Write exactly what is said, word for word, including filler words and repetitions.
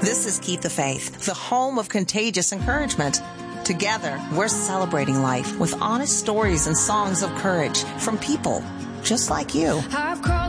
This is Keep the Faith, the home of contagious encouragement. Together, we're celebrating life with honest stories and songs of courage from people just like you.